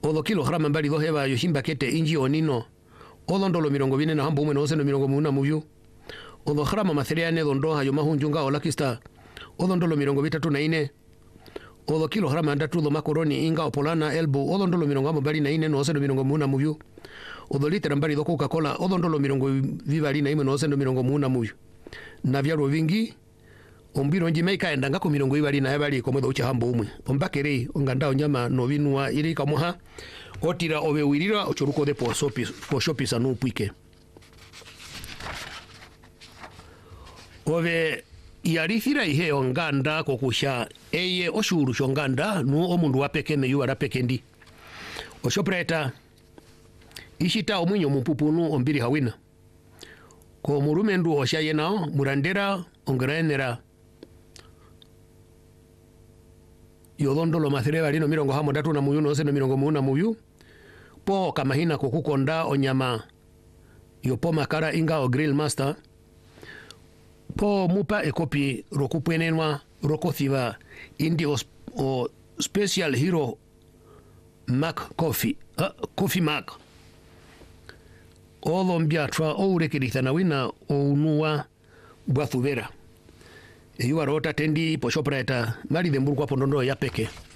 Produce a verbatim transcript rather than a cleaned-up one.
Odo kilograma mbali do heba yoshimba kete inji onino. Odo ndolo mirongo bine na hambo umwe na osendo mirongo muna muvyu. Odo grama matheriane dondo hayo mahunjunga olakista. Odo ndolo mirongo bitatu na ine. Odo kilograma ndatu do makoroni inga opolana elbo. Odo ndolo mirongo mbali na ine na osendo mirongo muna muvyu. Odo litera mbali do Coca-Cola. Odo ndolo mirongo vivali na ime na osendo mirongo muna muvyu. Na vyaro vingi ombiro njimeika endanga ko mirongo ibali na yabali ko mwedo ucha hambo umwe ombakere onganda onyama no binwa iri kamuha otira obe wirira ochuruko de po sopi po shopi sanu puike ove yarithira ihe onganda ko kusha eye oshuru shonganda nu omundu wapeke me yuara pekendi oshopreta ishita omwinyo mumpupunu ombiri hawina ko murumendu oshaye nao murandera ongerenera yodondolo mathere balino mirongo hamo datu na muyu no osendo mirongo muna muyu po kamahina kokukonda onyama yopo makara inga o grill master po mupa ekopi rokupwenenwa rokothiva indi o, o special hero mac coffee uh, coffee mac Odo mbiatwa o urekirithana wina o unua bwathuvera. Eyu arota tendi po shopreta mali de mburukwa pondondo ya peke.